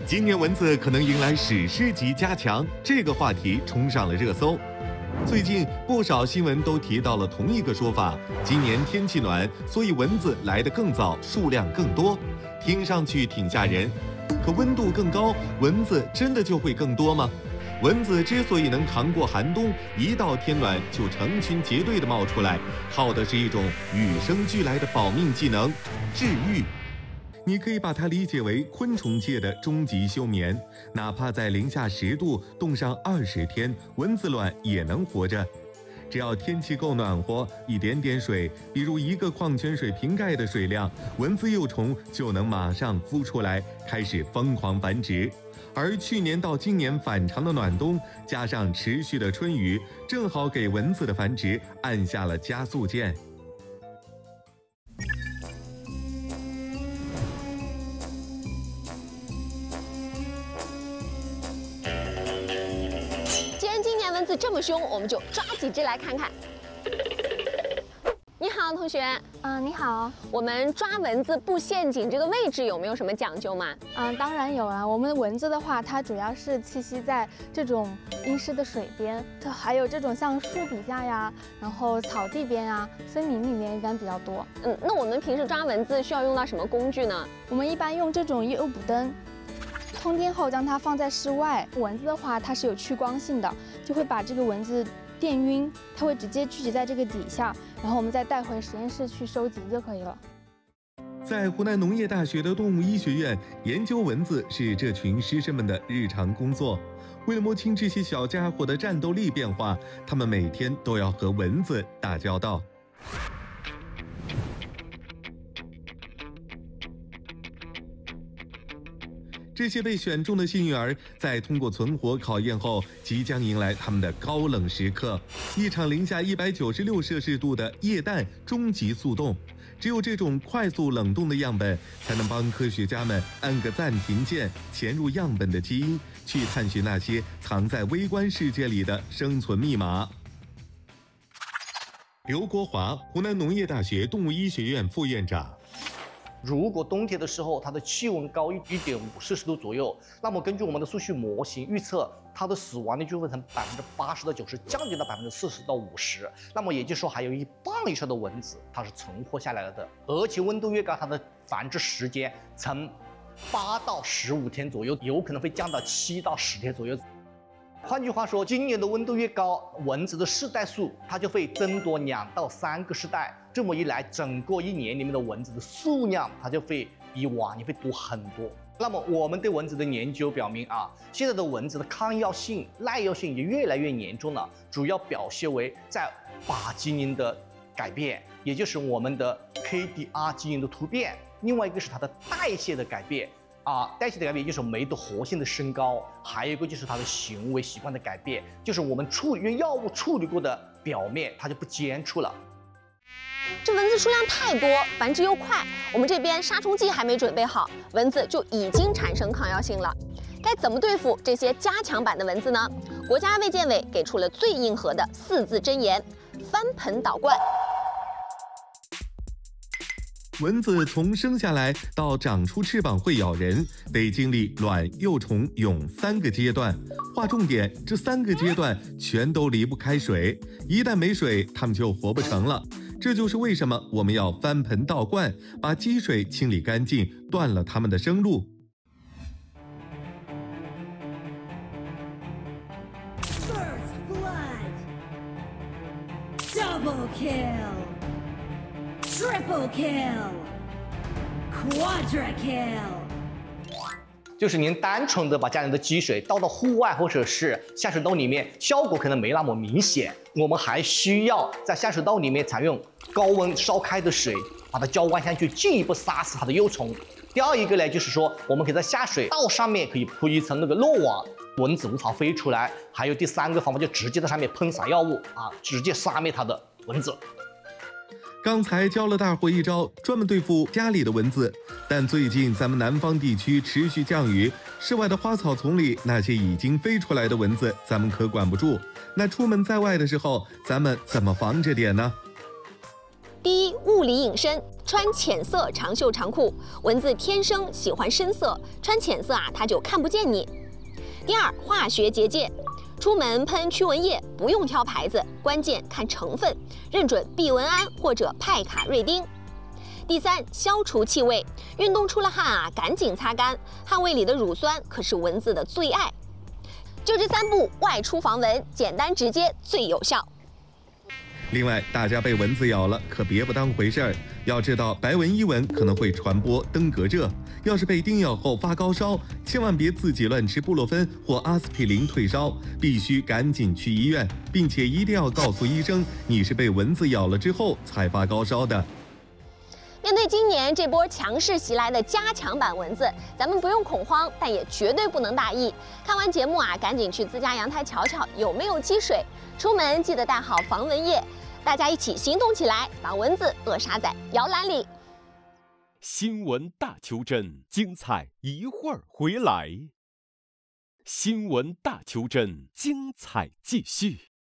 今年蚊子可能迎来史诗级加强，这个话题冲上了热搜。最近不少新闻都提到了同一个说法：今年天气暖，所以蚊子来得更早，数量更多。听上去挺吓人，可温度更高，蚊子真的就会更多吗？蚊子之所以能扛过寒冬，一到天暖就成群结队地冒出来，靠的是一种与生俱来的保命技能——治愈。你可以把它理解为昆虫界的终极休眠，哪怕在零下10度冻上20天，蚊子卵也能活着。只要天气够暖和，一点点水，比如一个矿泉水瓶盖的水量，蚊子幼虫就能马上孵出来，开始疯狂繁殖。而去年到今年反常的暖冬，加上持续的春雨，正好给蚊子的繁殖按下了加速键。 蚊子这么凶，我们就抓几只来看看。你好，同学。 你好。 我们抓蚊子布陷阱这个位置有没有什么讲究吗？ 当然有了。我们的蚊子的话，它主要是栖息在这种阴湿的水边，它还有这种像树底下呀，然后草地边啊、森林里面一般比较多。 那我们平时抓蚊子需要用到什么工具呢？ 我们一般用这种诱捕灯。通电后将它放在室外，蚊子的话它是有趋光性的，就会把这个蚊子电晕，它会直接聚集在这个底下，然后我们再带回实验室去收集就可以了。 在湖南农业大学的动物医学院，研究蚊子是这群师生们的日常工作。为了摸清这些小家伙的战斗力变化，他们每天都要和蚊子打交道。这些被选中的幸运儿，在通过存活考验后，即将迎来他们的高冷时刻——一场零下196摄氏度的液氮终极速冻。只有这种快速冷冻的样本，才能帮科学家们按个暂停键，潜入样本的基因，去探寻那些藏在微观世界里的生存密码。刘国华，湖南农业大学动物医学院副院长。 如果冬天的时候它的气温高1.5摄氏度左右，那么根据我们的数据模型预测，它的死亡率就会从80%到90%降低到40%到50%。那么也就是说，还有1半以上的蚊子它是存活下来了的。而且温度越高，它的繁殖时间从8到15天左右，有可能会降到7到10天左右。换句话说，今年的温度越高，蚊子的世代数它就会增多2到3个世代。这么一来，整个一年里面的蚊子的数量它就会比往年会多很多。那么我们对蚊子的研究表明现在的蚊子的抗药性、耐药性也越来越严重了，主要表现为在靶基因的改变，也就是我们的 KDR 基因的突变；另外一个是它的代谢的改变。代谢的改变就是酶的活性的升高，还有一个就是它的行为习惯的改变，就是我们用药物处理过的表面它就不接触了。 这蚊子数量太多，繁殖又快，我们这边杀虫剂还没准备好，蚊子就已经产生抗药性了。该怎么对付这些加强版的蚊子呢？国家卫健委给出了最硬核的4字真言：翻盆倒罐。 蚊子从生下来到长出翅膀会咬人，得经历卵、幼虫、蛹3个阶段。划重点，这3个阶段全都离不开水，一旦没水，它们就活不成了。这就是为什么我们要翻盆倒罐，把积水清理干净，断了它们的生路。 First blood, double kill, triple kill, quadra kill。 就是您单纯的把家里的积水倒到户外或者是下水道里面，效果可能没那么明显。我们还需要在下水道里面采用高温烧开的水，把它浇灌下去，进一步杀死它的幼虫。第二一个呢，就是说我们可以在下水道上面可以铺一层那个漏网，蚊子无法飞出来。还有第3个方法，就直接在上面喷洒药物直接杀灭它的蚊子。 刚才教了大伙一招，专门对付家里的蚊子。但最近咱们南方地区持续降雨，室外的花草丛里那些已经飞出来的蚊子，咱们可管不住。那出门在外的时候，咱们怎么防着点呢？ 第一，物理隐身，穿浅色长袖长裤，蚊子天生喜欢深色，穿浅色它就看不见你。第二，化学结界，出门喷驱蚊液不用挑牌子，关键看成分，认准避蚊胺或者派卡瑞丁。第三，消除气味，运动出了汗赶紧擦干，汗味里的乳酸可是蚊子的最爱。就这3步外出防蚊，简单直接最有效。 另外，大家被蚊子咬了，可别不当回事儿。要知道，白蚊、伊蚊可能会传播登革热。要是被叮咬后发高烧，千万别自己乱吃布洛芬或阿司匹林退烧，必须赶紧去医院，并且一定要告诉医生你是被蚊子咬了之后才发高烧的。 面对今年这波强势袭来的加强版蚊子，咱们不用恐慌，但也绝对不能大意。看完节目赶紧去自家阳台瞧瞧有没有积水。出门记得带好防蚊液，大家一起行动起来，把蚊子扼杀在摇篮里。 新闻大求真，精彩一会儿回来。新闻大求真，精彩继续。